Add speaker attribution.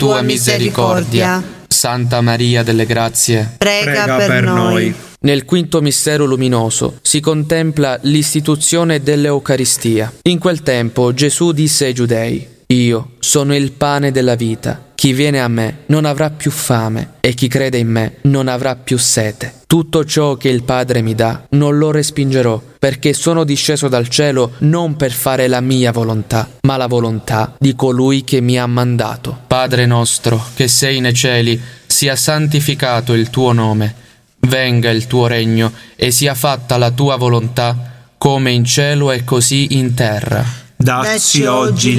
Speaker 1: tua misericordia.
Speaker 2: Santa Maria delle Grazie,
Speaker 1: Prega per noi.
Speaker 2: Nel quinto mistero luminoso si contempla l'istituzione dell'Eucaristia. In quel tempo Gesù disse ai Giudei: Io sono il pane della vita. Chi viene a me non avrà più fame e chi crede in me non avrà più sete. Tutto ciò che il Padre mi dà non lo respingerò, perché sono disceso dal cielo non per fare la mia volontà, ma la volontà di colui che mi ha mandato. Padre nostro, che sei nei cieli, sia santificato il tuo nome. Venga il tuo regno e sia fatta la tua volontà, come in cielo e così in terra.
Speaker 3: Dacci oggi